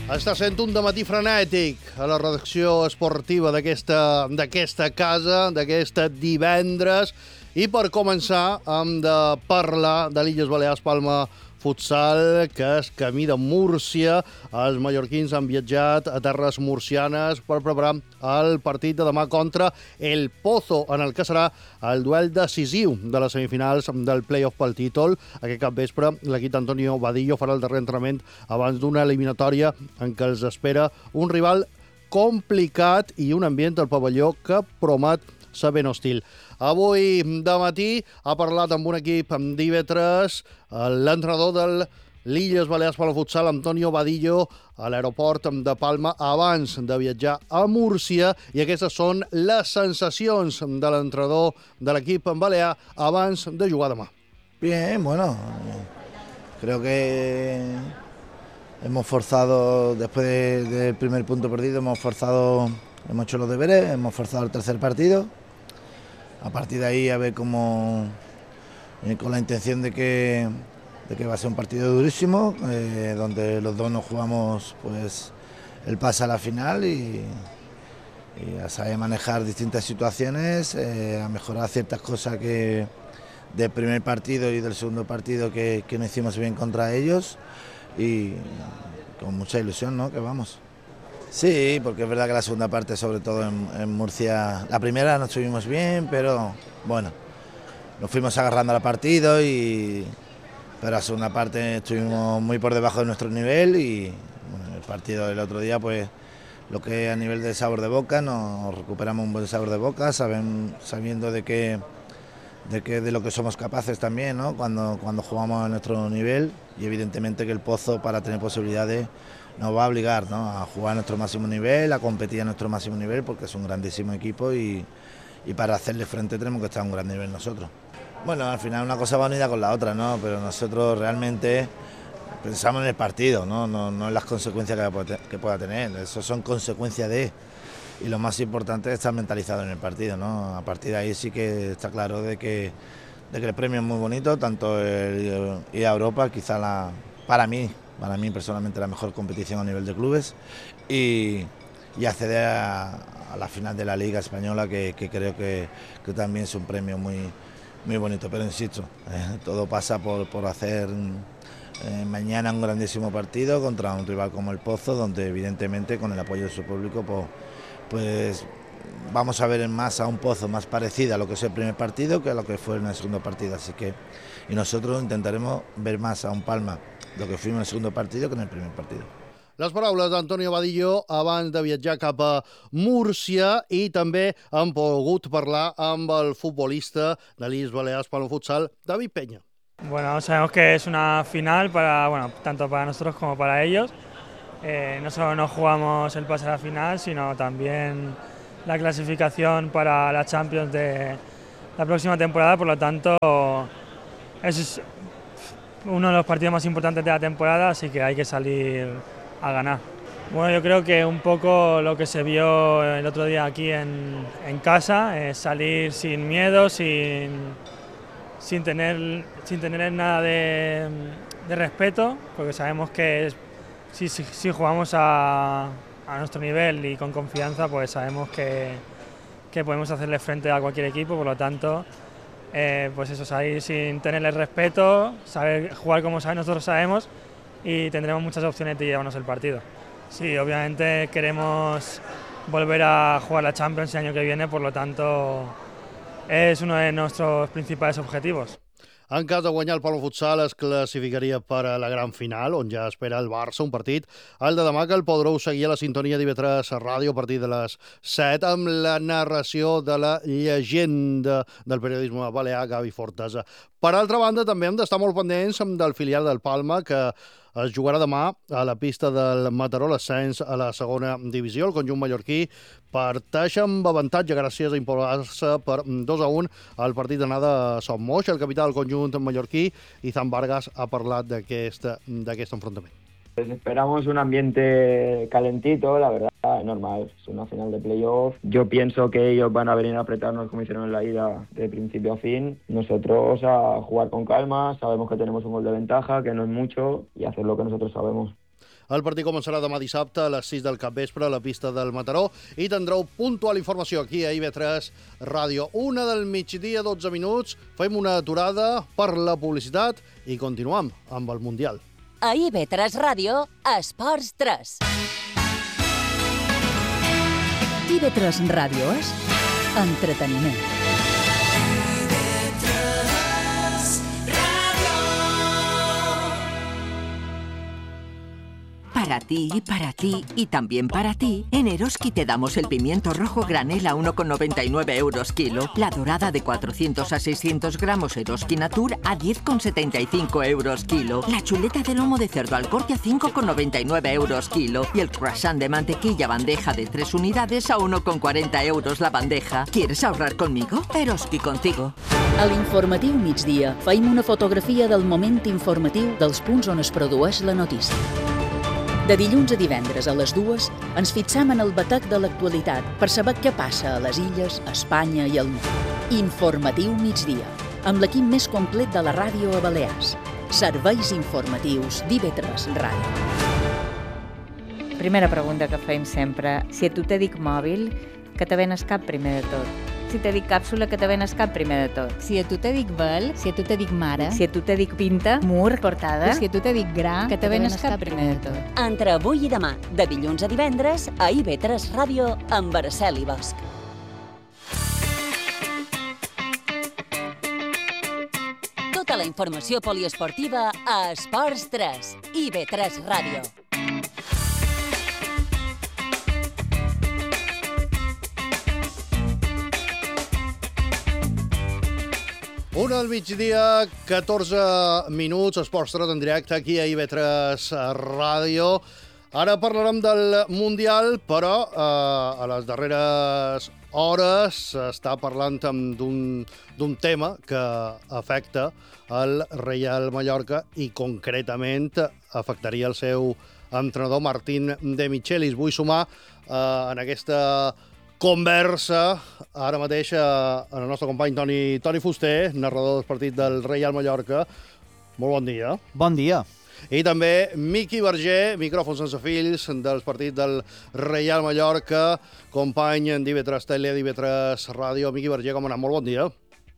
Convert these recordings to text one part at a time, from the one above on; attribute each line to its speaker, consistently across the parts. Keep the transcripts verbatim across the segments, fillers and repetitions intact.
Speaker 1: Està sent un dematí frenètic a la redacció esportiva d'aquesta d'aquesta casa, d'aquesta divendres. I per començar hem de parlar de l'Illes Balears Palma Futsal, que és camí de Múrcia. Els mallorquins han viatjat a terres murcianes per preparar el partit de demà contra el Pozo, en el que serà el duel decisiu de les semifinals del play-off pel títol. Aquest capvespre l'equip d'Antonio Vadillo farà el darrer entrenament abans d'una eliminatòria en què els espera un rival complicat i un ambient del pavelló que promet ser ben hostil. Avui de matí ha parlat amb un equip d'I V tres l'entrenador del l'Illes Balears Palma Futsal, Antonio Vadillo, a l'aeroport de Palma abans de viatjar a Múrcia, i aquestes són les sensacions de l'entrenador de l'equip balear abans de jugar demà.
Speaker 2: Bien, bueno, creo que hemos forzado, después de, del primer punto perdido, hemos forzado, hemos hecho los deberes, hemos forzado el tercer partido. A partir de ahí a ver cómo, eh, con la intención de que, de que va a ser un partido durísimo, eh, donde los dos nos jugamos pues el pase a la final y, y a saber manejar distintas situaciones, eh, a mejorar ciertas cosas que del primer partido y del segundo partido que, que no hicimos bien contra ellos, y con mucha ilusión, ¿no?, que vamos. Sí, porque es verdad que la segunda parte, sobre todo en, en Murcia, la primera no estuvimos bien, pero bueno, nos fuimos agarrando al partido, y pero la segunda parte estuvimos muy por debajo de nuestro nivel, y bueno, el partido del otro día, pues lo que a nivel de sabor de boca, nos recuperamos un buen sabor de boca, saben, sabiendo de que de que de lo que somos capaces también, ¿no?, cuando, cuando jugamos a nuestro nivel, y evidentemente que el Pozo, para tener posibilidades, nos va a obligar, ¿no?, a jugar a nuestro máximo nivel, a competir a nuestro máximo nivel, porque es un grandísimo equipo, y, y para hacerle frente tenemos que estar a un gran nivel nosotros. Bueno, al final una cosa va unida con la otra, ¿no?, pero nosotros realmente pensamos en el partido, no, no, no en las consecuencias que, que pueda tener. Eso son consecuencias de, y lo más importante es estar mentalizado en el partido, ¿no? A partir de ahí sí que está claro de que, de que el premio es muy bonito, tanto el ir a Europa, quizá la, para mí, para mí personalmente la mejor competición a nivel de clubes, y, y acceder a, a la final de la Liga Española, que, que creo que, que también es un premio muy, muy bonito. Pero insisto, eh, todo pasa por, por hacer eh, mañana un grandísimo partido contra un rival como el Pozo, donde evidentemente con el apoyo de su público pues, pues vamos a ver en más a un Pozo más parecido a lo que es el primer partido que a lo que fue en el segundo partido. Así que, y nosotros intentaremos ver más a un Palma lo que fuimos en el segundo partido que en el primer partido.
Speaker 1: Les paraules d'Antonio Vadillo abans de viatjar cap a Múrcia, i també hem pogut parlar amb el futbolista de l'Illes Balears Palma Futsal, David Peña.
Speaker 3: Bueno, sabemos que es una final para, bueno, tanto para nosotros como para ellos. Eh, no solo nos jugamos el pase a la final, sino también la clasificación para la Champions de la próxima temporada. Por lo tanto, es uno de los partidos más importantes de la temporada, así que hay que salir a ganar. Bueno, yo creo que un poco lo que se vio el otro día aquí en, en casa es salir sin miedo, sin, sin, tener, sin tener nada de, de respeto, porque sabemos que si, si, si jugamos a, a nuestro nivel y con confianza, pues sabemos que, que podemos hacerle frente a cualquier equipo. Por lo tanto, Eh, pues eso, salir sin tenerle respeto, saber jugar como sabe, nosotros sabemos, y tendremos muchas opciones de llevarnos el partido. Sí, obviamente queremos volver a jugar la Champions el año que viene, por lo tanto es uno de nuestros principales objetivos.
Speaker 1: En cas de guanyar el Palma Futsal es classificaria per a la gran final, on ja espera el Barça, un partit, el de demà, que el podreu seguir a la sintonia d'I V tres Ràdio a partir de les set, amb la narració de la llegenda del periodisme balear, Gavi Fortesa. Per altra banda, també hem d'estar molt pendents del filial del Palma, que es jugarà demà a la pista del Mataró, l'ascens a la segona divisió. El conjunt mallorquí parteix amb avantatge gràcies a imposar-se per dos a un al partit d'anada a Son Moix. El capità del conjunt mallorquí, Izan Vargas, ha parlat d'aquest enfrontament.
Speaker 4: Pues esperamos un ambiente calentito, la verdad, normal, es una final de playoff. Yo pienso que ellos van a venir a apretarnos como hicieron en la ida de principio a fin. Nosotros a jugar con calma, sabemos que tenemos un gol de ventaja, que no es mucho, y hacer lo que nosotros sabemos.
Speaker 1: El partit començarà demà dissabte a les sis del capvespre a la pista del Mataró i tindreu puntual informació aquí a I V tres Ràdio. Una del migdia, dotze minuts. Fem una aturada per la publicitat i continuem amb el Mundial.
Speaker 5: A I V tres Ràdio, Esports tres. I V tres Ràdio és entreteniment.
Speaker 6: Para ti, para ti y también para ti, en Eroski te damos el pimiento rojo granel a uno con noventa y nueve euros kilo, la dorada de cuatrocientos a seiscientos gramos Eroski Natur a diez con setenta y cinco euros kilo, la chuleta de lomo de cerdo al corte a cinco con noventa y nueve euros kilo y el croissant de mantequilla bandeja de tres unidades a uno con cuarenta euros la bandeja. ¿Quieres ahorrar conmigo? Eroski contigo.
Speaker 5: A l'informatiu migdia feim una fotografia del moment informatiu dels punts on es produeix la notícia. De dilluns a divendres a les dues ens fixam en el batec de l'actualitat per saber què passa a les illes, a Espanya i al món. Informatiu migdia, amb l'equip més complet de la ràdio a Balears. Serveis informatius d'I V tres Ràdio.
Speaker 7: Primera pregunta que fem sempre. Si a tu te dic mòbil, que te venes cap primer de tot? Si te dic càpsula, que te venes cap primer de tot?
Speaker 8: Si a tu te dic vel, si a tu te dic mare,
Speaker 7: Si a tu te dic pinta, mur, portada,
Speaker 8: i si a tu te dic gra,
Speaker 7: que te venes cap primer de tot?
Speaker 5: Entre avui i demà, de dilluns a divendres, a I V tres Ràdio amb Araceli Bosch. Tota la informació poliesportiva a Esports tres, I V tres Ràdio.
Speaker 1: Una al migdia, catorze minuts, Esports tres en directe aquí a I V tres Ràdio. Ara parlarem del Mundial, però eh, a les darreres hores s'està parlant d'un tema que afecta el Reial Mallorca i concretament afectaria el seu entrenador Martín de Michelis. Vull sumar eh, en aquesta conversa ara mateix amb el nostre company Toni, Toni Fuster, narrador del partit del Reial Mallorca. Molt bon dia.
Speaker 9: Bon dia.
Speaker 1: I també Miqui Verger, micròfon sense fills, del partit del Reial Mallorca, company d'I V tres Tele, d'I V tres Ràdio. Miqui Verger, com anem? Molt bon dia.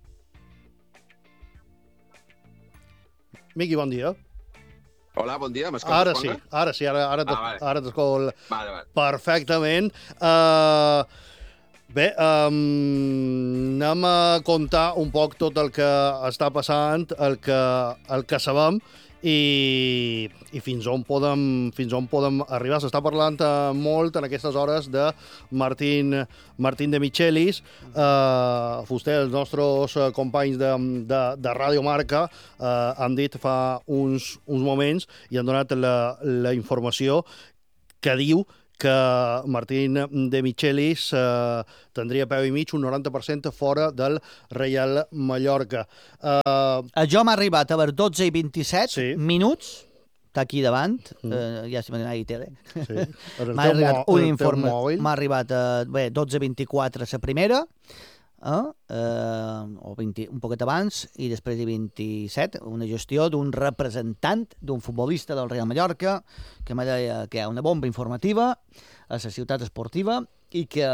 Speaker 1: Miqui, bon dia.
Speaker 10: Hola, bon dia, m'escoltes?
Speaker 1: Ara sí, ara sí, ara, ara,
Speaker 10: ah, vale.
Speaker 1: ara t'escolto
Speaker 10: vale, vale.
Speaker 1: perfectament. Uh, bé, um, anem a contar un poc tot el que està passant, el que, el que sabem i, i fins on podem, fins on podem arribar. S'està parlant uh, molt en aquestes hores de Martín, Martín de Michelis. Uh, Fuster, els nostres uh, companys de, de, de Ràdio Marca uh, han dit fa uns, uns moments i han donat la, la informació que diu que Martín de Michelis eh, tindria peu i mig un noranta per cent fora del Reial Mallorca. Uh...
Speaker 9: Jo m'ha arribat a les dotze i vint-i-set sí. minuts, està aquí davant, mm. eh, ja s'imagina i tele. Sí. M'ha arribat un informe, m'ha arribat a bé, dotze vint-i-quatre la primera, eh, eh, o vint, un poquet abans, i després de vint-i-set, una gestió d'un representant, d'un futbolista del Real Mallorca, que me deia que hi ha una bomba informativa a la ciutat esportiva i que,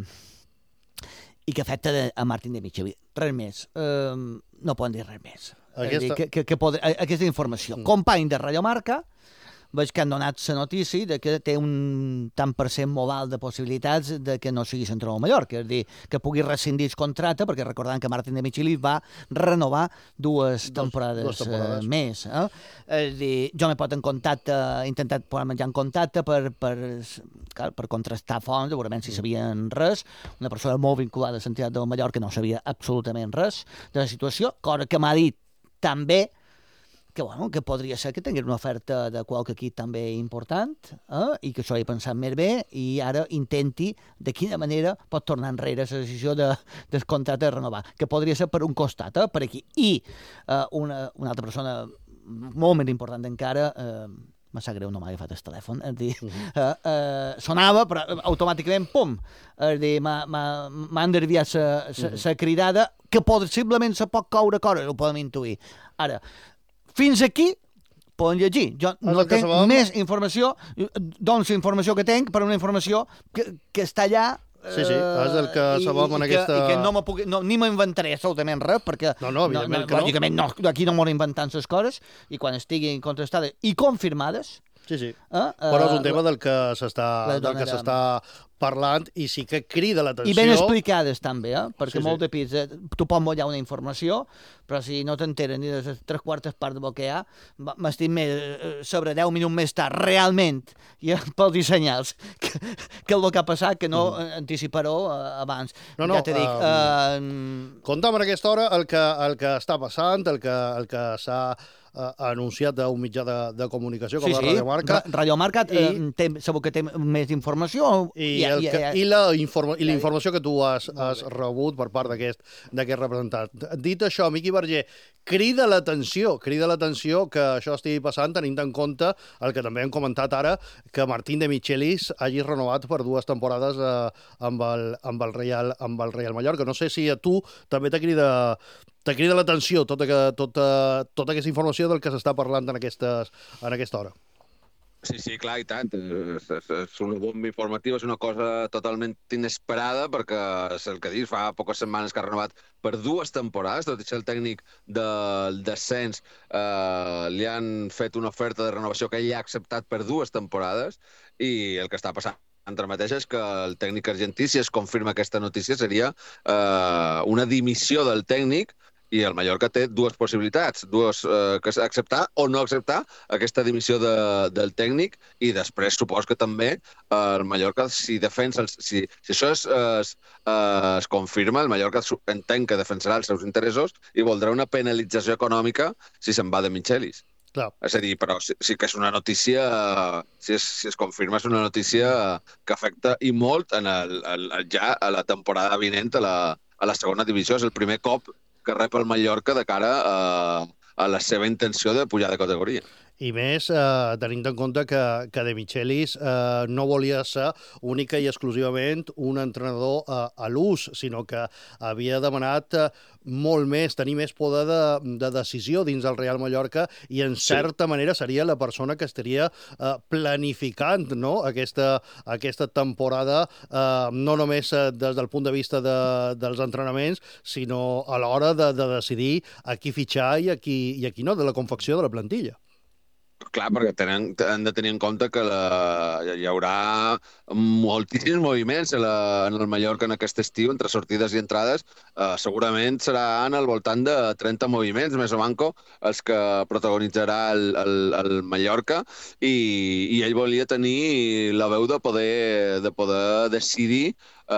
Speaker 9: i que afecta a Martín de Michelis. Res més. Eh, no poden dir res més. Aquesta... Que, que, que pod... Aquesta informació. Mm. Company de Radio Marca, veig que han donat la notícia de que té un tant per cent modal de possibilitats de que no sigui entrenador a Mallorca, és a dir, que pugui rescindir el contracte, perquè recordant que Martín de Michelis va renovar dues temporades, dues temporades. Eh, més. Eh? És a dir, jo m'he posat en contacte, he intentat posar-me ja en contacte per, per, per contrastar fonts, segurament si sabien res. Una persona molt vinculada a l'entitat de Mallorca no sabia absolutament res de la situació, cosa que m'ha dit també que, bueno, que podria ser que tingués una oferta de qualque equip també important eh? I que això he pensat més bé i ara intenti de quina manera pot tornar enrere la decisió de, del contracte de renovar, que podria ser per un costat, eh? Per aquí. I eh, una, una altra persona molt més important encara, eh, me sap greu, no m'ha agafat el telèfon, és dir, uh-huh. eh, eh, sonava, però automàticament, pum, és dir, m'ha enderviat la cridada, que possiblement se pot coure coses, ho podem intuir. Ara, fins aquí poden llegir. Jo no tinc més informació, doncs la informació que tinc per una informació que, que està allà.
Speaker 1: Sí, sí, és el que sabem en aquesta...
Speaker 9: I que no, puc, no ni m'inventaré absolutament res, perquè
Speaker 1: no, no, evidentment no, no, que
Speaker 9: lògicament no. no, aquí no m'ho inventant les coses, i quan estiguin contrastades i confirmades...
Speaker 1: Sí, sí, eh? però és un tema del que s'està del que s'està parlant i sí que crida l'atenció.
Speaker 9: I ben explicades també, eh? perquè
Speaker 1: sí,
Speaker 9: molt
Speaker 1: sí.
Speaker 9: de pizza, tu pots mullar una informació, però si no t'enteres ni de les tres quartes parts del que hi ha, m'estic més sobre deu minuts més tard, realment, i pels senyals, que, que el que ha passat, que no mm. anticiparó abans.
Speaker 1: No, no,
Speaker 9: ja t'he dit...
Speaker 1: Um, uh... Compta'm en aquesta hora el que, el que està passant, el que, el que s'ha Uh, anunciat d'un mitjà de, de comunicació com
Speaker 9: sí,
Speaker 1: la
Speaker 9: sí.
Speaker 1: Radio Marca.
Speaker 9: Radio Marca i, eh, té, segur que té més informació.
Speaker 1: I, i, el que, i, la, informa, i la informació que tu has, has rebut per part d'aquest representant. Dit això, Miqui Verger, crida l'atenció, crida l'atenció que això estigui passant, tenint en compte el que també hem comentat ara, que Martín de Michelis hagi renovat per dues temporades eh, amb, el, amb, el Real, amb el Real Mallorca. No sé si a tu també te crida... Te crida l'atenció tota, tota, tota aquesta informació del que s'està parlant en, aquestes, en aquesta hora.
Speaker 10: Sí, sí, clar, i tant. És, és, és una bomba informativa, és una cosa totalment inesperada, perquè és el que dius, fa poques setmanes que ha renovat per dues temporades, tot i ser el tècnic del descens, eh, li han fet una oferta de renovació que ell ha acceptat per dues temporades, i el que està passant ara mateix és que el tècnic argentí, si es confirma aquesta notícia, seria eh, una dimissió del tècnic, i el Mallorca té dues possibilitats, dues, eh, que acceptar o no acceptar aquesta dimissió de, del tècnic, i després supos que també eh, el Mallorca, si defensa, el, si, si això es, es, es confirma, el Mallorca entén que defensarà els seus interessos i voldrà una penalització econòmica si se'n va de Michelis.
Speaker 1: Clar.
Speaker 10: És a dir, però sí, sí que és una notícia, si es, si es confirma, és una notícia que afecta i molt en el, el, el, ja a la temporada vinent a la, a la segona divisió. És el primer cop que rep el Mallorca de cara a, a la seva intenció de pujar de categoria.
Speaker 1: I més, eh, tenint en compte que, que De Michelis eh, no volia ser única i exclusivament un entrenador eh, a l'ús, sinó que havia demanat eh, molt més, tenir més poder de, de decisió dins del Real Mallorca, i en certa sí. manera seria la persona que estaria eh, planificant, no? aquesta, aquesta temporada, eh, no només eh, des del punt de vista de, dels entrenaments, sinó a l'hora de, de decidir a qui fitxar i a qui, i a qui no, de la confecció de la plantilla.
Speaker 10: Clar, perquè tenen, han de tenir en compte que la, hi haurà moltíssims moviments a la, en el Mallorca en aquest estiu, entre sortides i entrades. Eh, segurament seran al voltant de trenta moviments, més o manco, els que protagonitzarà el, el, el Mallorca, i, i ell volia tenir la veu de poder, de poder decidir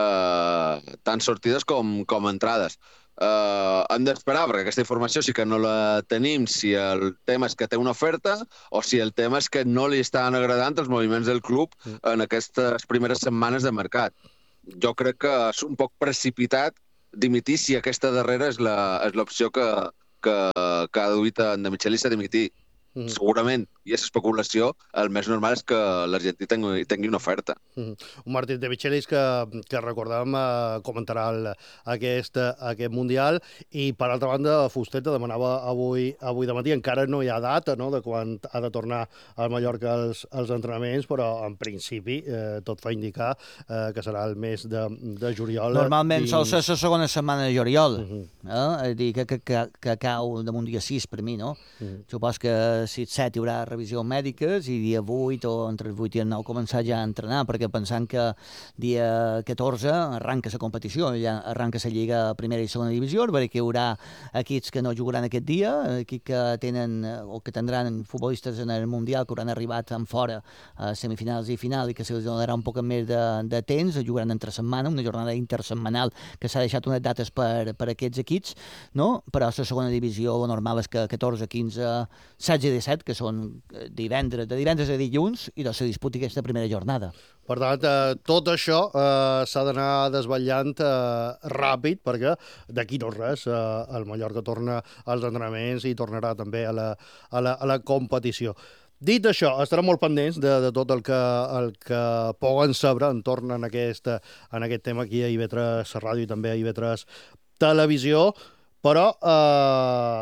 Speaker 10: eh, tant sortides com, com entrades. Uh, hem d'esperar, perquè aquesta informació sí que no la tenim, si el tema és que té una oferta o si el tema és que no li estan agradant els moviments del club en aquestes primeres setmanes de mercat. Jo crec que és un poc precipitat dimitir si aquesta darrera és l'opció que, que, que ha duit en De Michelis a dimitir. Mm. Segurament, i és especulació, el més normal és que l'argentí tingui, tingui una oferta.
Speaker 1: Mm. Un Martín de Michelis que, que recordàvem eh, comentarà el, aquest, aquest Mundial, i per altra banda Fusteta demanava avui, avui de matí, encara no hi ha data, no?, de quan ha de tornar al Mallorca als, als entrenaments, però en principi eh, tot fa indicar eh, que serà el mes de, de juliol.
Speaker 9: Normalment
Speaker 1: dins...
Speaker 9: sol ser la segona setmana de juliol,
Speaker 1: uh -huh.
Speaker 9: eh? És a dir, que, que, que, que cau damunt dia sis per mi, no? Uh -huh. Supos que si set hi haurà revisions mèdiques i dia vuit o entre el vuit i el nou començar ja a entrenar, perquè pensant que dia catorze arranca la competició, ja arranca la Lliga a primera i segona divisió, perquè hi haurà equips que no jugaran aquest dia, equips que tenen o que tindran futbolistes en el Mundial que hauran arribat en fora a semifinals i final i que se'ls donarà un poc més de, de temps, jugaran entre setmana, una jornada intersetmanal que s'ha deixat unes dates per, per aquests equips, no? Però la segona divisió lo normal és que catorze, quinze, setze i disset, que són divendres, de divendres a dilluns, i doncs se disputi aquesta primera jornada.
Speaker 1: Per tant, eh, tot això eh, s'ha d'anar desvetllant eh, ràpid, perquè d'aquí no res, eh, el Mallorca torna als entrenaments i tornarà també a la, a la, a la competició. Dit això, estarem molt pendents de, de tot el que, el que puguen saber entorn en aquest, en aquest tema aquí a I V tres Ràdio i també a I V tres Televisió, però eh,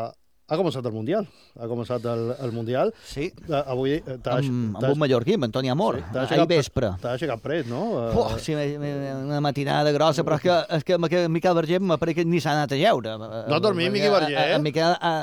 Speaker 1: Ha començat el Mundial. Ha començat el, el Mundial.
Speaker 9: Sí.
Speaker 1: Uh, avui...
Speaker 9: Amb, amb un mallorquí, amb Antoni Amor. Sí, ahir vespre.
Speaker 1: T'ha aixecat pres, no?
Speaker 9: Uh, oh, sí, una matinada grossa, però és que, és que, que Miquel Verger m'apareix que ni s'ha anat a jeure.
Speaker 1: No ha dormit, Miqui Verger, eh?
Speaker 9: Miquel... A...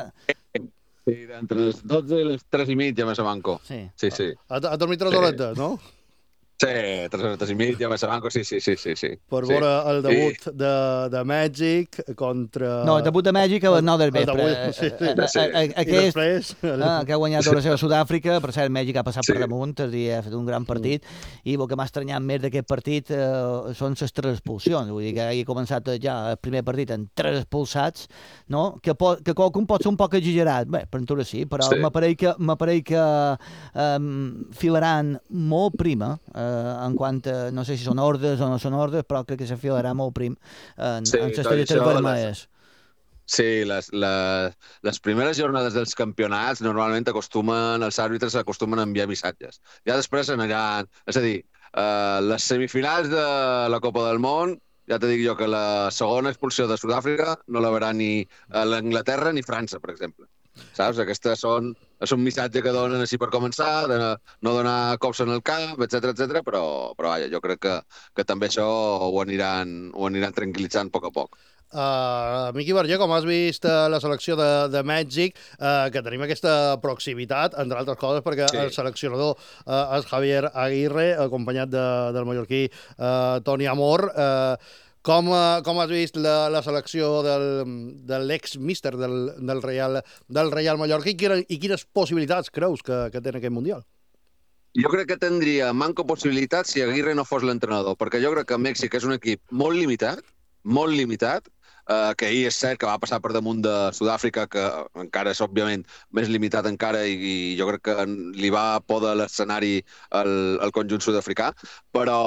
Speaker 10: Sí, entre les dotze i les tres i mitja, més a banco.
Speaker 9: Sí.
Speaker 10: Sí, sí.
Speaker 1: Ha, ha dormit tres horetes, no?
Speaker 10: Sí, tres horetes i mitja, més a banco, sí, sí, sí, sí. sí.
Speaker 1: Per veure sí. el debut sí. de, de Mèxic contra...
Speaker 9: No, el debut de Mèxic a les nou del vespre.
Speaker 1: Debut, sí, sí.
Speaker 9: sí. Aquest,
Speaker 1: I després...
Speaker 9: Ah, que ha guanyat la seva Sud-àfrica, per cert, Mèxic ha passat sí. per damunt, ha fet un gran partit, mm. i el que m'ha estranyat més d'aquest partit eh, són les tres expulsions. Vull dir que hagi començat ja el primer partit amb tres expulsats, no? que, po que qualcun pot ser un poc exagerat. Bé, per entura sí, però sí. m'apareix que, que um, filaran molt prima, eh, en quant a, no sé si són ordes o no són ordes, però crec que se filarà molt prim en, sí, en les targetes vermelles.
Speaker 10: Sí, les, les, les primeres jornades dels campionats normalment acostumen, els àrbitres acostumen a enviar missatges. Ja després aniran... És a dir, eh, les semifinals de la Copa del Món, ja te dic jo que la segona expulsió de Sud-àfrica no la verà ni l'Anglaterra ni França, per exemple. Saps? Aquestes són... És un missatge que donen així per començar, de no donar cops en el cap, etcètera, etcètera, però, però vaja, jo crec que, que també això ho aniran, ho aniran tranquil·litzant a poc a poc.
Speaker 1: Uh, Miqui Verger, com has vist uh, la selecció de, de Mèxic, uh, que tenim aquesta proximitat, entre altres coses, perquè sí. el seleccionador uh, és Javier Aguirre, acompanyat de, del mallorquí uh, Toni Amor. Uh, Com, com has vist la, la selecció del, de l'ex-míster del, del, Real, del Real Mallorca i, quina, i quines possibilitats creus que, que té en aquest Mundial?
Speaker 10: Jo crec que tindria manco possibilitat si Aguirre no fos l'entrenador, perquè jo crec que Mèxic és un equip molt limitat, molt limitat, eh, que ahir és cert que va passar per damunt de Sud-àfrica, que encara és, òbviament, més limitat encara, i, i jo crec que li va por de l'escenari al, al conjunt sud-africà, però,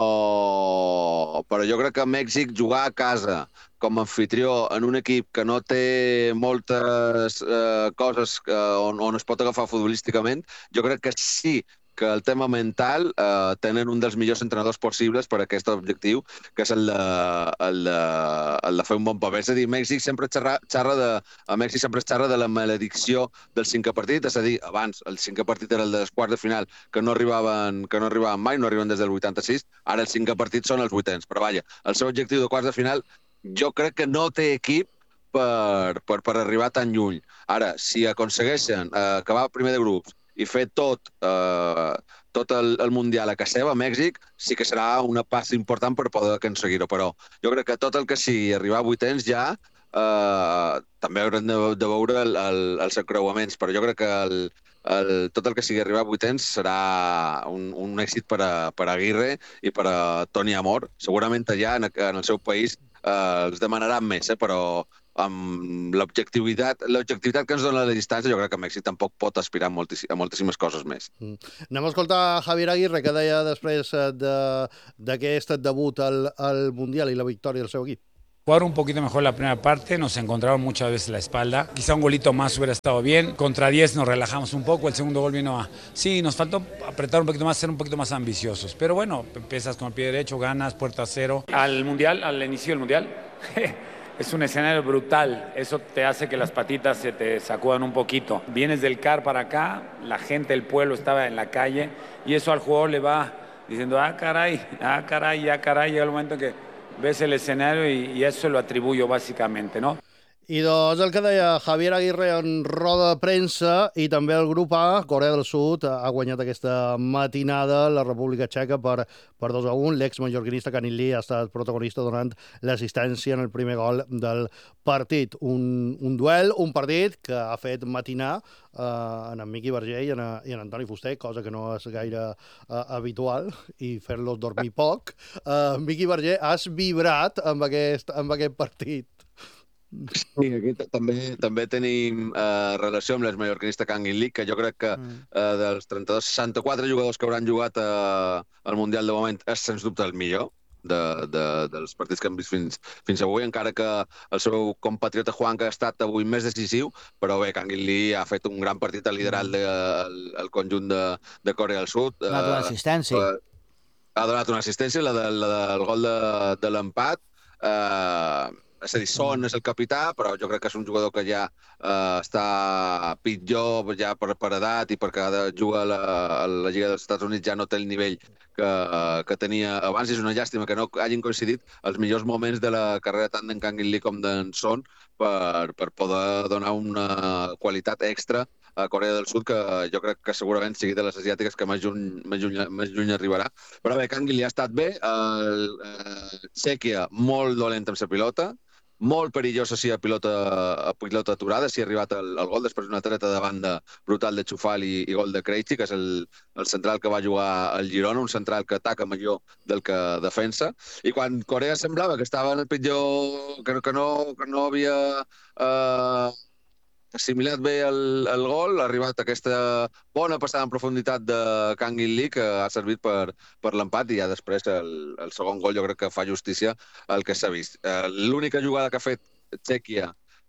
Speaker 10: però jo crec que Mèxic jugar a casa com a anfitrió en un equip que no té moltes eh, coses que, on, on es pot agafar futbolísticament, jo crec que sí que el tema mental eh, tenen un dels millors entrenadors possibles per a aquest objectiu, que és el de, el de, el de fer un bon paper. És a dir, Mèxic sempre xerra, xerra de, a Mèxic sempre es xerra de la maledicció del cinquè partit, és a dir, abans el cinquè partit era el dels quarts de final, que no arribaven, que no arribaven mai, no arriben des del vuitanta-sis, ara el cinquè partit són els vuitens, però vaja, el seu objectiu de quarts de final jo crec que no té equip per, per, per arribar tan lluny. Ara, si aconsegueixen eh, acabar primer de grups i fer tot, eh, tot el, el Mundial a casa seva, a Mèxic, sí que serà una passa important per poder aconseguir-ho, però jo crec que tot el que sigui arribar a vuitens ja eh, també haurem de, de veure el, el, els encreuaments, però jo crec que el, el, tot el que sigui arribar a vuitens serà un, un èxit per a, per a Aguirre i per a Toni Amor. Segurament allà, en, en el seu país, eh, els demanaran més, eh, però amb l'objectivitat l'objectivitat que ens dona la distància, jo crec que Mèxic tampoc pot aspirar a, moltíssim, a moltíssimes coses més.
Speaker 1: Mm. Anem a escoltar Javier Aguirre, que deia després d'aquest de, debut al, al Mundial i la victòria del seu equip.
Speaker 11: Jugaron un poquito mejor la primera parte, nos encontraron muchas veces la espalda. Quizá un golito más hubiera estado bien. Contra diez nos relajamos un poco, el segundo gol vino a... Sí, nos faltó apretar un poquito más, ser un poquito más ambiciosos. Pero bueno, empiezas con el pie derecho, ganas, puerta cero. Al Mundial, al inicio del Mundial, es un escenario brutal. Eso te hace que las patitas se te sacudan un poquito. Vienes del C A R para acá, la gente del pueblo estaba en la calle y eso al jugador le va diciendo, ah, caray, ah, caray, ah, caray. Llega el momento en que ves el escenario y, y eso lo atribuyo básicamente, ¿no?
Speaker 1: I doncs el que deia Javier Aguirre en roda de premsa, i també el grup A, Corea del Sud, ha guanyat aquesta matinada la República Txeca per, per dos a un. L'ex-mallorquinista Canil Lee ha estat protagonista donant l'assistència en el primer gol del partit. Un, un duel, un partit que ha fet matinar eh, en Miqui Verger i en, i en Antoni Fuster, cosa que no és gaire eh, habitual, i fer-los dormir poc. Eh, Miqui Verger, has vibrat amb aquest, amb aquest partit.
Speaker 10: Sí, aquí també també tenim eh, relació amb l'ex-mallorquinista Canil Lee, que jo crec que eh, dels trenta-dos, seixanta-quatre jugadors que hauran jugat eh, al Mundial de moment és sens dubte el millor de, de, dels partits que hem vist fins, fins avui, encara que el seu compatriota Juan, que ha estat avui més decisiu, però bé, Canil Lee ha fet un gran partit, ha liderat el, el, el conjunt de, de Corea del Sud.
Speaker 9: Ha donat assistència.
Speaker 10: Eh, ha donat una assistència, la, de, la del gol de, de l'empat. Eh, és a dir, Son és el capità, però jo crec que és un jugador que ja eh, està pitjor ja per, per edat i perquè juga a la, a la Lliga dels Estats Units ja no té el nivell que, que tenia abans. És una llàstima que no hagin coincidit els millors moments de la carrera tant d'en Kangin Lee com d'en Son per, per poder donar una qualitat extra a Corea del Sud, que jo crec que segurament sigui de les asiàtiques que més lluny, més lluny, més lluny arribarà. Però bé, Kangin Lee ha estat bé, el, eh, Txèquia molt dolent amb la pilota, molt perillosa si a pilota, a pilota aturada, si ha arribat el, el gol, després d'una treta de banda brutal de Chufal i, i gol de Krejci, que és el, el central que va jugar al Girona, un central que ataca millor del que defensa. I quan Corea semblava que estava en el pitjor, que, que, no, que no havia eh, assimilat bé el, el gol, ha arribat aquesta bona passada en profunditat de Kangin Lee, que ha servit per, per l'empat, i ja després el, el segon gol jo crec que fa justícia al que s'ha vist. Eh, l'única jugada que ha fet Txèquia,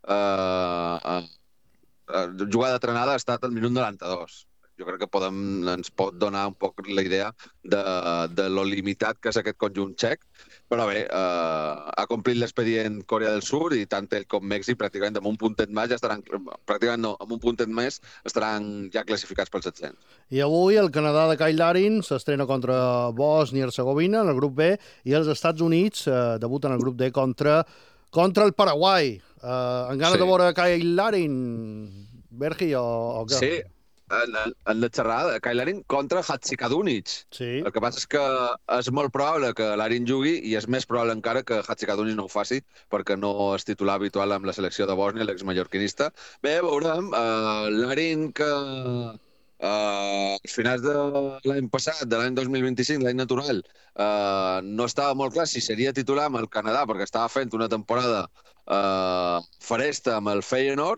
Speaker 10: eh, eh, jugada trenada, ha estat al minut noranta-dos. Jo crec que podem, ens pot donar un poc la idea de, de lo limitat que és aquest conjunt txec, però bé, eh, ha complit l'expedient Corea del Sud i tant ell com Mèxic pràcticament amb un puntet més ja estaran, pràcticament no, amb un puntet més estaran ja classificats pels set-cents.
Speaker 1: I avui el Canadà de Kyle Larin s'estrena contra Bòsnia i Hercegovina en el grup B i els Estats Units eh, debuten en el grup D contra, contra el Paraguai. Eh, en ganes sí. de veure Kyle Larin, Bergi, o, o què?
Speaker 10: Sí. En, en la xerrada, Kyle Larin contra Hadzikadunic.
Speaker 1: Sí.
Speaker 10: El que passa és que és molt probable que Larin jugui i és més probable encara que Hadzikadunic no ho faci perquè no és titular habitual amb la selecció de Bòsnia, l'exmallorquinista. Bé, veurem. Uh, Larin que uh, als finals de l'any passat, de l'any dos mil vint-i-cinc, l'any natural, uh, no estava molt clar si seria titular amb el Canadà perquè estava fent una temporada uh, faresta amb el Feyenoord.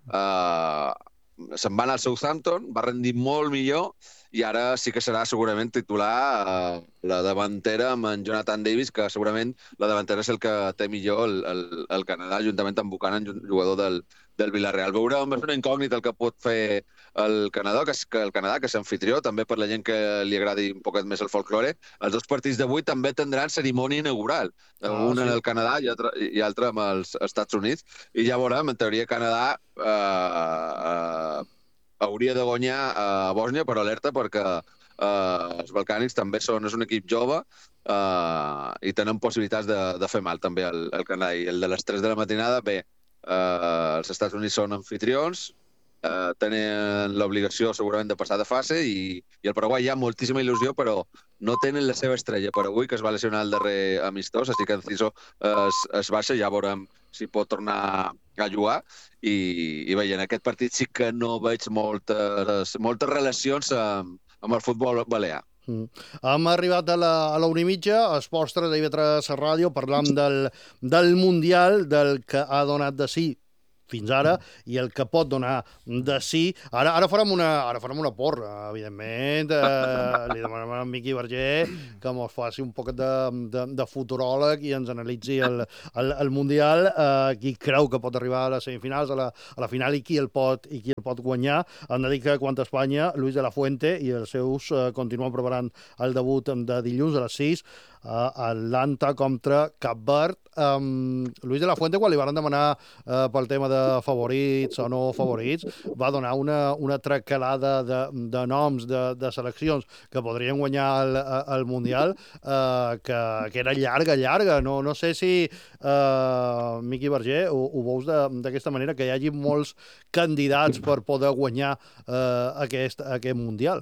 Speaker 10: Uh, se'n va anar al Southampton, va rendir molt millor i ara sí que serà segurament titular a la davantera amb en Jonathan Davis, que segurament la davantera és el que té millor el, el, el Canadà, juntament amb Buchanan, jugador del, del Villarreal. Veurem, és una incògnita el que pot fer el Canadà, que, és, que el Canadà, que és anfitrió, també per la gent que li agradi un poquet més el folklore. Els dos partits d'avui també tindran cerimònia inaugural, ah, un sí. en el Canadà i altre, i altre amb els Estats Units, i ja veurem, en teoria Canadà eh, eh, hauria de guanyar a Bòsnia, però alerta perquè eh, els balcànics també són, és un equip jove eh, i tenen possibilitats de, de fer mal també al, al Canadà. I el de les tres de la matinada, bé, eh, els Estats Units són anfitrions, eh, tenen l'obligació segurament de passar de fase i, i el Paraguai hi ha moltíssima il·lusió, però no tenen la seva estrella per avui, que es va lesionar el darrer amistós, així que Enciso es, es baixa, ja veurem si pot tornar a jugar, i, i bé, en aquest partit sí que no veig moltes, moltes relacions amb, amb el futbol balear.
Speaker 1: Mm. Hem arribat a la, a la una i mitja, a Esports tres, a I V tres Ràdio, parlant del, del Mundial, del que ha donat de sí fins ara, i el que pot donar de sí. Ara, ara, farem, una, ara farem una porra, evidentment. Eh, li demanem a en Miqui Verger que ens faci un poc de, de, de futuròleg i ens analitzi el, el, el Mundial, eh, qui creu que pot arribar a les semifinals, a la, a la final, i qui el pot, i qui el pot guanyar. Hem de dir que quant a Espanya, Luis de la Fuente i els seus eh, continuen preparant el debut de dilluns a les sis, a Atlanta contra Cap Verd. Um, Luis de la Fuente, quan li van demanar uh, pel tema de favorits o no favorits, va donar una, una tracalada de, de noms de, de seleccions que podrien guanyar el, el Mundial, uh, que, que era llarga, llarga. No, no sé si, uh, Miqui Verger, ho, ho veus d'aquesta manera, que hi hagi molts candidats per poder guanyar uh, aquest, aquest Mundial.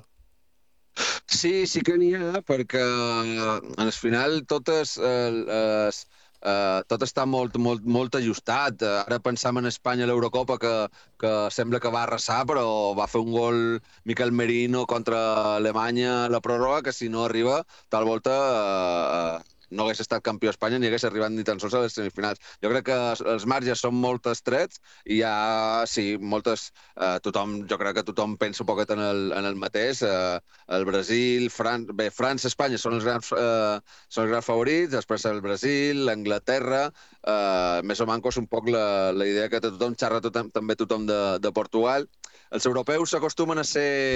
Speaker 10: Sí, sí que n'hi ha, perquè al final totes les... Uh, tot està molt, molt, molt ajustat. Uh, ara pensam en Espanya a l'Eurocopa, que, que sembla que va arrasar, però va fer un gol Miquel Merino contra Alemanya a la pròrroga, que si no arriba, tal volta uh, no hagués estat campió a Espanya ni hagués arribat ni tan sols a les semifinals. Jo crec que els marges són molt estrets i hi ha, sí, moltes... Eh, tothom, jo crec que tothom pensa un poquet en el, en el mateix. Eh, el Brasil, Fran... bé, França, Espanya són els grans, eh, són els grans favorits, després el Brasil, l'Anglaterra, eh, més o manco és un poc la, la idea que té tothom, xerra tothom, també tothom de, de Portugal. Els europeus s'acostumen a ser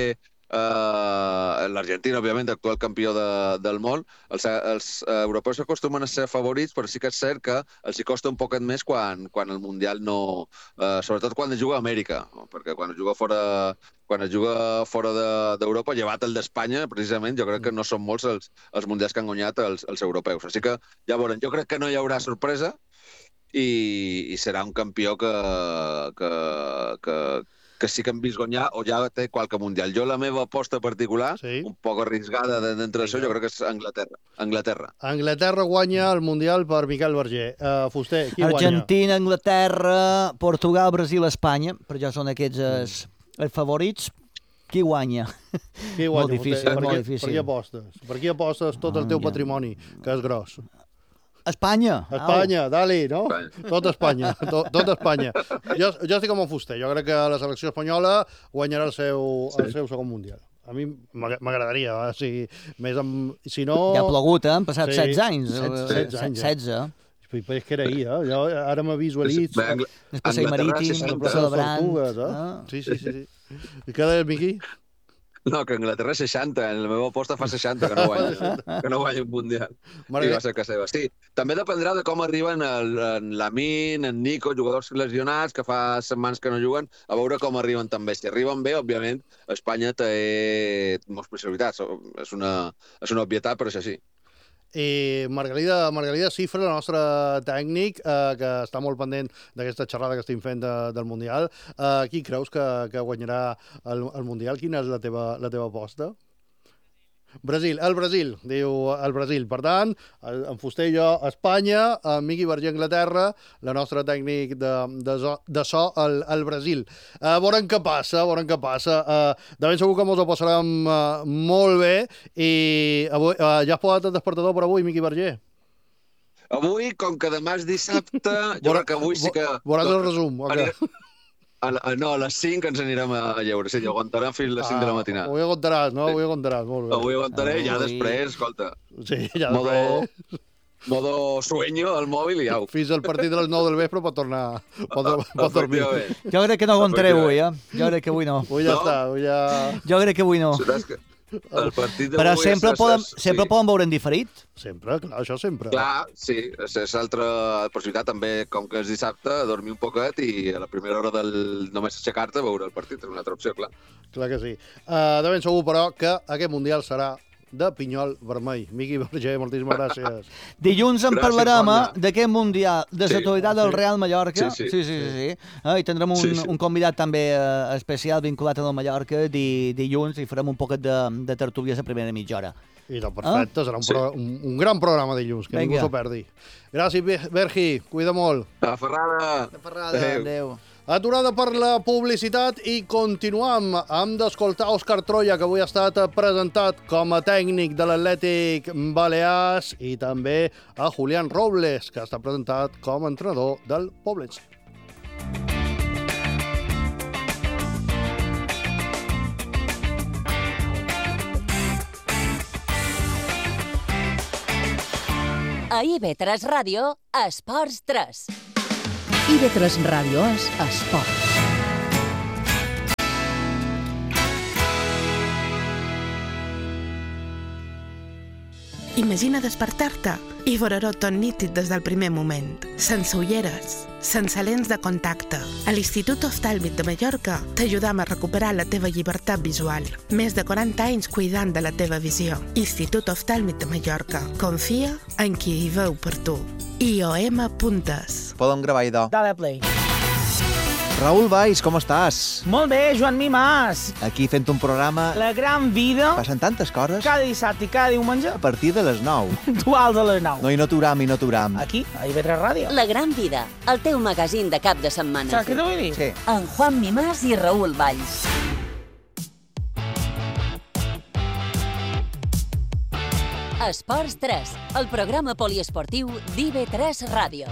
Speaker 10: Uh, l'Argentina, òbviament, actual campió de, del món. Els, els uh, europeus acostumen a ser favorits, però sí que és cert que els hi costa un poquet més quan, quan el Mundial no... Uh, sobretot quan es juga a Amèrica, perquè quan es juga fora, quan es juga fora d'Europa, de, llevat el d'Espanya, precisament, jo crec que no són molts els, els Mundials que han guanyat els, els europeus. Així que, ja veurem, jo crec que no hi haurà sorpresa i, i serà un campió que... que, que que sí que hem vist guanyar o ja té qualque mundial. Jo la meva aposta particular, sí. un poc arriscada d'entre això, jo crec que és Anglaterra. Anglaterra.
Speaker 1: Anglaterra guanya el mundial per Miquel Berger. Uh, Fuster, qui guanya?
Speaker 9: Argentina, Anglaterra, Portugal, Brasil, Espanya, per ja són aquests els, els favorits. Qui guanya?
Speaker 1: Qui guanya?
Speaker 9: Molt difícil,
Speaker 1: per,
Speaker 9: molt
Speaker 1: qui,
Speaker 9: difícil.
Speaker 1: Per qui apostes? Per qui apostes tot el teu ah, patrimoni, que és gros?
Speaker 9: Espanya.
Speaker 1: Espanya, dali, no? Tot Espanya, tot, tot Espanya. Jo, jo estic com un Fuster. Jo crec que la selecció espanyola guanyarà el seu, sí. el seu segon mundial. A mi m'agradaria, eh? O sigui, més amb... Si no...
Speaker 9: Ja ha plogut, eh? Han passat sí. setze anys.
Speaker 1: setze anys,
Speaker 9: setze.
Speaker 1: Però és que era ahir, eh? Jo ara me visualitzo...
Speaker 9: El passeig marítim, celebrant...
Speaker 1: Eh? Sí, sí, sí. sí. I què deies, Miqui?
Speaker 10: No, que Anglaterra és seixanta, en la meva aposta fa seixanta que no guanya, que no guanya un mundial. I va ser que seva. Sí, també dependrà de com arriben el, en Lamin, en Nico, jugadors lesionats que fa setmanes que no juguen, a veure com arriben també. Si arriben bé, òbviament, Espanya té moltes possibilitats. És una, és una obvietat, però és així.
Speaker 1: I Margalida, Margalida Cifra, el nostre tècnic, eh, que està molt pendent d'aquesta xerrada que estem fent de, del Mundial. Eh, qui creus que, que guanyarà el, el Mundial? Quina és la teva, la teva aposta? Brasil, el Brasil, diu el Brasil. Per tant, en Fuster i jo, Espanya, en Miqui Berger, Anglaterra, la nostra tècnic de, de, so, de so, el, el Brasil. Uh, veurem què passa, veurem què passa. Uh, de ben segur que ens ho passarem uh, molt bé i avui, uh, ja has posat el despertador per avui, Miqui Berger?
Speaker 10: Avui, com que demà és dissabte, jo crec que avui sí que...
Speaker 1: Veuràs el resum, ok.
Speaker 10: Anirem... A la, no, a les cinc ens anirem a lleure. Sí, aguantarem fins a les cinc ah, de la matinada.
Speaker 1: Avui aguantaràs, no? Avui aguantaràs, molt bé.
Speaker 10: Avui aguantaré, ah, ja després, escolta.
Speaker 1: Sí, ja
Speaker 10: modo,
Speaker 1: després.
Speaker 10: Modo sueño al mòbil i au.
Speaker 1: Fins al partit de les nou del vespre pot tornar... Pot, pot dormir.
Speaker 9: Jo crec que no aguantaré avui, eh? Jo crec que avui no.
Speaker 1: Avui ja no? està, avui ja...
Speaker 9: Jo crec que avui no.
Speaker 10: El partit
Speaker 9: Però sempre, és, poden, és, sempre sí. poden veure en diferit?
Speaker 1: Sempre, clar, això sempre.
Speaker 10: Clar, sí, és, és altra possibilitat també, com que és dissabte, dormir un poquet i a la primera hora del només aixecar-te veure el partit, és una altra opció, clar.
Speaker 1: Clar que sí. Uh, de ben segur, però, que aquest Mundial serà de pinyol vermell. Miqui Berger, moltíssimes gràcies.
Speaker 9: Dilluns en gràcies, parlarem d'aquest Mundial de l'actualitat sí, del
Speaker 1: sí.
Speaker 9: Real Mallorca.
Speaker 10: Sí, sí.
Speaker 9: sí, sí, sí, sí. Eh, I tindrem un, sí, sí. un convidat també uh, especial vinculat al Mallorca di, dilluns i farem un poquet de, de tertúlia a la primera mitja hora.
Speaker 1: I no, perfecte, ah? serà un, pro, un, un gran programa dilluns, que Venga. ningú s'ho perdi. Gràcies, Bergi, cuida molt.
Speaker 10: A Ferrada.
Speaker 9: A Ferrada, adéu. adéu.
Speaker 1: Aturada per la publicitat i continuam amb d'escoltar Òscar Troia, que avui ha estat presentat com a tècnic de l'Atlètic Balears, i també a Julián Robles, que ha estat presentat com a entrenador del Poblense.
Speaker 12: A I V tres Ràdio, Esports tres.
Speaker 5: I V tres Ràdio és Esports.
Speaker 13: Imagina despertar-te i veure-ho tot nítid des del primer moment, sense ulleres, sense lents de contacte. A l'Institut Oftàlmic de Mallorca t'ajudam a recuperar la teva llibertat visual. Més de quaranta anys cuidant de la teva visió. Institut Oftàlmic de Mallorca. Confia en qui hi veu per tu. I O M Puntes.
Speaker 14: Podem gravar idò.
Speaker 15: Dale play.
Speaker 14: Raül Valls, com estàs?
Speaker 15: Molt bé, Joan Mimàs.
Speaker 14: Aquí fent un programa...
Speaker 15: La gran vida.
Speaker 14: Passen tantes coses.
Speaker 15: Cada dissabte i cada diumenge.
Speaker 14: A partir de les nou.
Speaker 15: Duals a les nou.
Speaker 14: No, i no t'uram, i no t'uram.
Speaker 15: Aquí, a I V tres Ràdio.
Speaker 12: La gran vida, el teu magazín de cap de setmana.
Speaker 15: Saps què t'ho vull dir?
Speaker 14: Sí.
Speaker 12: En Juan Mimàs i Raül Valls. Esports tres, el programa poliesportiu d'I V tres Ràdio.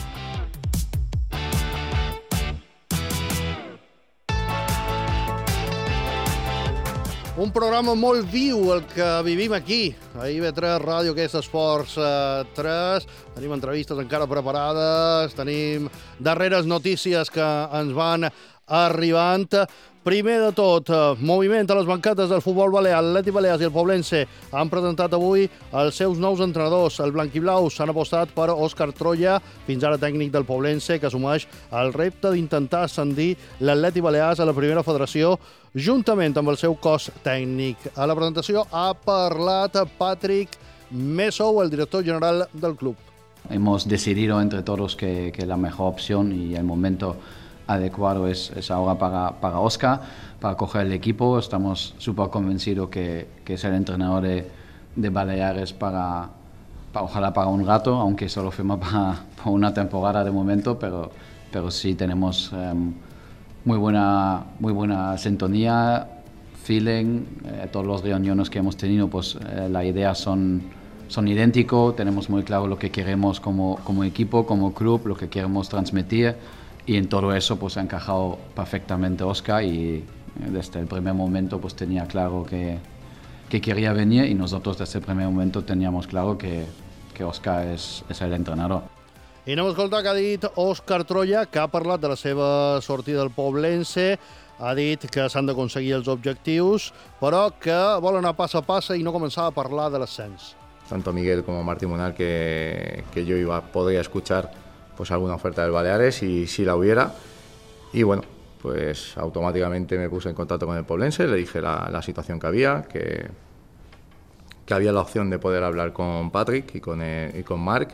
Speaker 1: Un programa molt viu, el que vivim aquí, a I V tres Ràdio, que és Esports tres. Tenim entrevistes encara preparades, tenim darreres notícies que ens van arribant. Primer de tot, moviment a les banquetes del futbol balear. L'Atlètic Balears i el Poblense han presentat avui els seus nous entrenadors. El blanquiblau s'han apostat per Òscar Troya, fins ara tècnic del Poblense, que assumeix el repte d'intentar ascendir l'Atlètic Balears a la primera federació juntament amb el seu cos tècnic. A la presentació ha parlat Patrick Messou, el director general del club.
Speaker 16: Hemos decidido entre todos que, que la mejor opción y el momento adecuado es, es ahora para, para Óscar, para coger el equipo. Estamos súper convencidos que, que es el entrenador de, de Baleares para, para, ojalá para un rato, aunque solo firma para, para una temporada de momento, pero, pero sí tenemos um, muy, buena, muy buena sintonía, feeling. Eh, todos los reuniones que hemos tenido, pues eh, las ideas son, son idénticos, tenemos muy claro lo que queremos como, como equipo, como club, lo que queremos transmitir. Y en todo eso pues ha encajado perfectamente Óscar y desde el primer momento pues tenía claro que, que quería venir y nosotros desde el primer momento teníamos claro que, que Óscar és, és el entrenador.
Speaker 1: I anem a escoltar que ha dit Òscar Troya, que ha parlat de la seva sortida del Poblense, ha dit que s'han d'aconseguir els objectius, però que vol anar pas a pas i no començar a parlar de l'ascens.
Speaker 17: Tanto Miguel como Martín Munar que, que yo iba, podría escuchar pues alguna oferta del Baleares y si la hubiera. Y bueno, pues automáticamente me puse en contacto con el Poblense, le dije la, la situación que había, que, que había la opción de poder hablar con Patrick y con, el, y con Marc.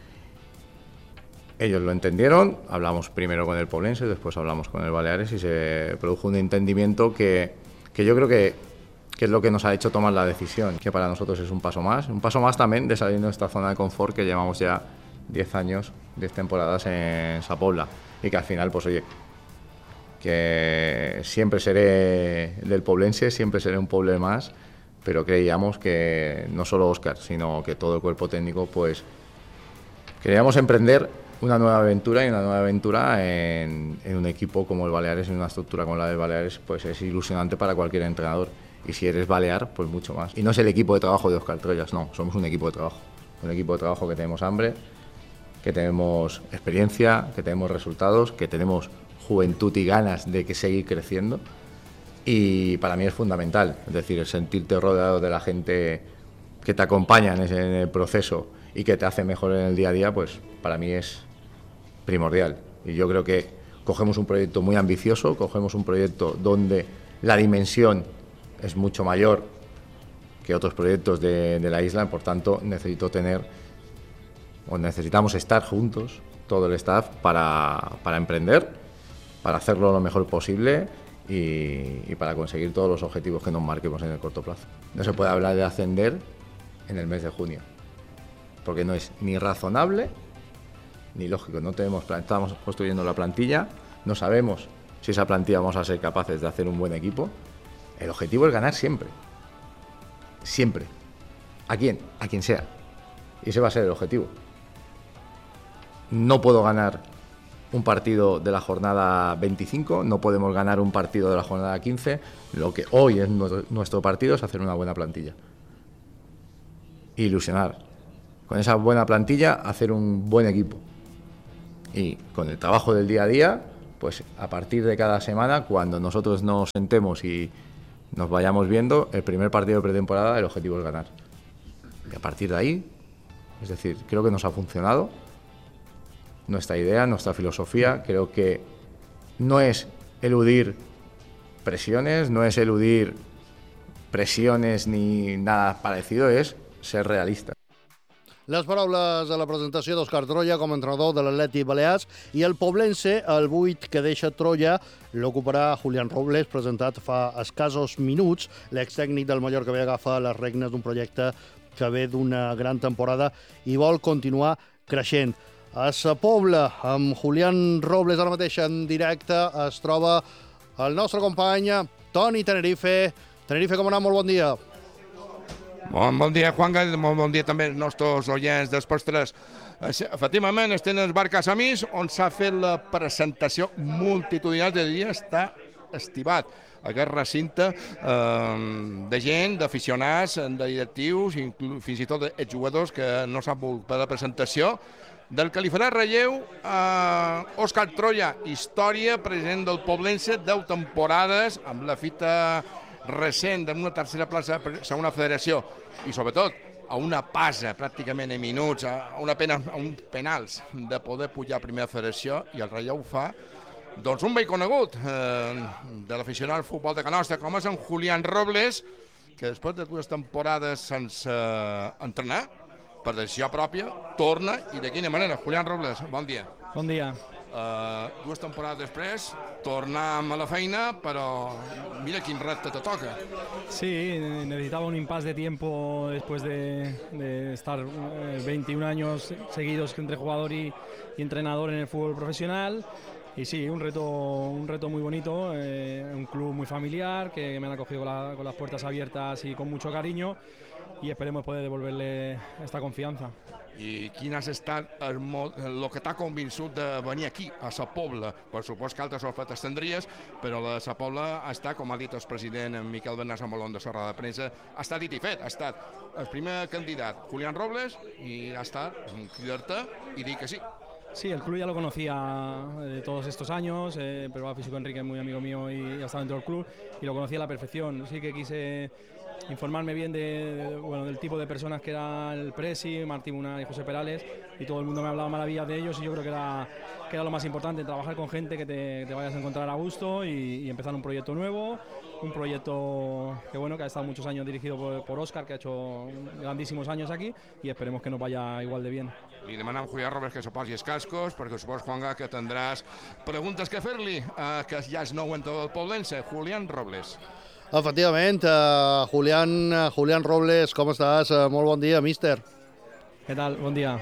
Speaker 17: Ellos lo entendieron, hablamos primero con el Poblense, después hablamos con el Baleares y se produjo un entendimiento que, que yo creo que, que es lo que nos ha hecho tomar la decisión, que para nosotros es un paso más, un paso más también de salir de nuestra zona de confort que llevamos ya diez años, diez temporadas en Sa Pobla y que al final, pues oye, que siempre seré del Poblense, siempre seré un pueblo más, pero creíamos que no solo Óscar, sino que todo el cuerpo técnico, pues queríamos emprender una nueva aventura y una nueva aventura en, en un equipo como el Baleares, en una estructura como la del Baleares, pues es ilusionante para cualquier entrenador y si eres balear, pues mucho más. Y no es el equipo de trabajo de Óscar Troyas, no, somos un equipo de trabajo, un equipo de trabajo que tenemos hambre, que tenemos experiencia, que tenemos resultados, que tenemos juventud y ganas de que seguir creciendo y para mí es fundamental, es decir, el sentirte rodeado de la gente que te acompaña en, ese, en el proceso y que te hace mejor en el día a día, pues para mí es primordial y yo creo que cogemos un proyecto muy ambicioso, cogemos un proyecto donde la dimensión es mucho mayor que otros proyectos de, de la isla, por tanto necesito tener o necesitamos estar juntos, todo el staff, para, para emprender, para hacerlo lo mejor posible y, y para conseguir todos los objetivos que nos marquemos en el corto plazo. No se puede hablar de ascender en el mes de junio, porque no es ni razonable ni lógico. No tenemos plan, estamos construyendo la plantilla, no sabemos si esa plantilla vamos a ser capaces de hacer un buen equipo. El objetivo es ganar siempre, siempre. ¿A quién? A quien sea. Y ese va a ser el objetivo. No puedo ganar un partido de la jornada veinticinco, no podemos ganar un partido de la jornada quince. Lo que hoy es nuestro partido es hacer una buena plantilla. Ilusionar. Con esa buena plantilla, hacer un buen equipo. Y con el trabajo del día a día, pues a partir de cada semana, cuando nosotros nos sentemos y nos vayamos viendo, el primer partido de pretemporada, el objetivo es ganar. Y a partir de ahí, es decir, creo que nos ha funcionado nuestra idea, nuestra filosofía. Creo que no es eludir presiones, no es eludir presiones ni nada parecido, es ser realista.
Speaker 1: Les paraules de la presentació d'Òscar Troya com a entrenador de l'Atlètic Balears i el Poblense, el vuit que deixa Troya, l'ocuparà Julián Robles, presentat fa escassos minuts. L'extècnic del Mallorca ve agafa les regnes d'un projecte que ve d'una gran temporada i vol continuar creixent. A Sa Pobla, amb Julián Robles ara mateix en directe, es troba el nostre company Toni Tenerife. Tenerife, com anà? Molt bon dia.
Speaker 18: Bon, bon dia, Juan, molt bon dia també als nostres oients d'Esports tres. Efectivament, estem en el bar Casamís, on s'ha fet la presentació multitudinal de dia, està estivat. Aquest recinte eh, de gent, d'aficionats, de directius, fins i tot de jugadors que no s'han volgut per la presentació, Del que li farà relleu a Òscar Troya, història present del Poblense, deu temporades, amb la fita recent d'una tercera plaça per segona federació i, sobretot, a una passa pràcticament en minuts, a, una pena, a uns penals de poder pujar a primera federació, i el relleu ho fa doncs un vell conegut eh, de l'aficionat al futbol de Canosta, com és en Julián Robles, que després de dues temporades sense eh, entrenar, per decisió pròpia, torna, i de quina manera. Julián Robles, bon dia.
Speaker 19: Bon dia.
Speaker 18: Uh, dues temporades després, tornar a la feina, però mira quin repte te toca.
Speaker 19: Sí, necesitaba un impasse de tiempo después de, de estar eh, veintiún años seguidos entre jugador y, y entrenador en el fútbol profesional. Y sí, un reto, un reto muy bonito, eh, un club muy familiar, que me han acogido con, la, con las puertas abiertas y con mucho cariño, y esperemos poder devolverle esta confianza.
Speaker 18: I quin has estat el, el que t'ha convençut de venir aquí, a Sa Pobla? Per supost que altres ofertes tindries, però la Sa Pobla ha estat, com ha dit el president Miquel Bernat Samolón de Sorra de Premsa, ha estat dit i fet, ha estat el primer candidat, Julián Robles, i ha estat cridar-te i dir que sí.
Speaker 19: Sí, el club ya lo conocía de todos estos años, eh, pero el físico Enrique es muy amigo mío y ha estado dentro del club y lo conocía a la perfección. Sí que quise informarme bien de, de, bueno, del tipo de personas que era el Presi, Martí Muna y José Perales, y todo el mundo me hablaba maravillas de ellos, y yo creo que era, que era lo más importante, trabajar con gente que te, te vayas a encontrar a gusto y, y empezar un proyecto nuevo, un proyecto que, bueno, que ha estado muchos años dirigido por, por Óscar, que ha hecho grandísimos años aquí, y esperemos que nos vaya igual de bien.
Speaker 18: Li demanem a Julián Robles que se posi els cascos, perquè supos, Juanga, que tindràs preguntes que fer-li, eh, que ja és nou en tot el Poblense. Julián Robles.
Speaker 1: Efectivament, uh, Julián, uh, Julián Robles, com estàs? Uh, molt bon dia, míster.
Speaker 19: Què tal? Bon dia.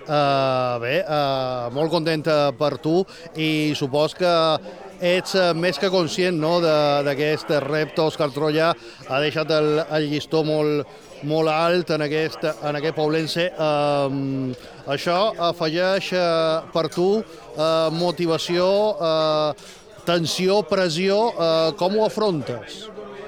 Speaker 1: Uh, bé, uh, molt content per tu, i supos que ets uh, més que conscient, no, d'aquest repte. Òscar Troya ha deixat el, el llistó molt, molt alt en aquest, en aquest Poblense. Uh, això afegeix uh, per tu uh, motivació, uh, tensió, pressió. Uh, com ho afrontes?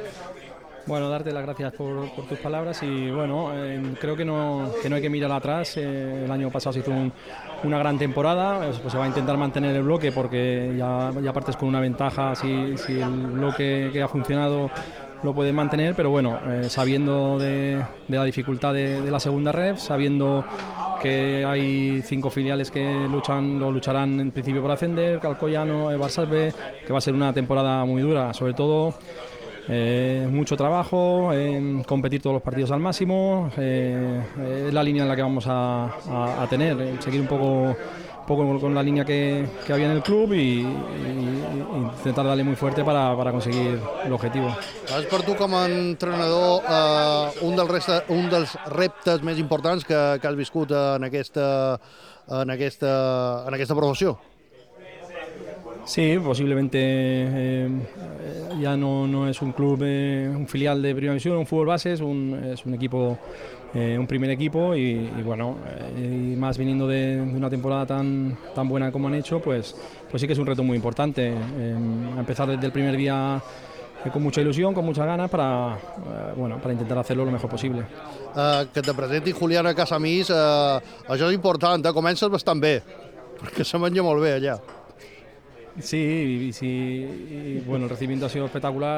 Speaker 19: Bueno, darte las gracias por, por tus palabras y bueno, eh, creo que no, que no hay que mirar atrás. Eh, el año pasado se hizo un, una gran temporada, pues se va a intentar mantener el bloque porque ya, ya partes con una ventaja si, si el bloque que ha funcionado lo puedes mantener, pero bueno, eh, sabiendo de, de la dificultad de, de la segunda ref, sabiendo que hay cinco filiales que luchan, lo lucharán en principio por ascender, Calcoyano, Barça B, que va a ser una temporada muy dura, sobre todo Eh, mucho trabajo, eh, competir todos los partidos al máximo, eh, eh, es la línea en la que vamos a, a, a tener, eh, seguir un poco, poco con la línea que, que había en el club y, y, y intentar darle muy fuerte para, para conseguir el objetivo.
Speaker 1: És per tu com a entrenador eh, un, dels resta, un dels reptes més importants que, que has viscut en aquesta, en aquesta, en aquesta professió?
Speaker 19: Sí, posiblemente eh, ya no, no es un club, eh, un filial de Primera División, un fútbol base, es un, es un equipo, eh, un primer equipo y, y bueno, eh, y más viniendo de, de una temporada tan, tan buena como han hecho, pues, pues sí que es un reto muy importante. Eh, empezar desde el primer día eh, con mucha ilusión, con muchas ganas para, eh, bueno, para intentar hacerlo lo mejor possible.
Speaker 1: Uh, que te presenti Julián a Casamís, uh, això és important, eh? Comences bastant bé, perquè se menja molt bé allà.
Speaker 19: Sí, y, sí, y bueno, el recibimiento ha sido espectacular.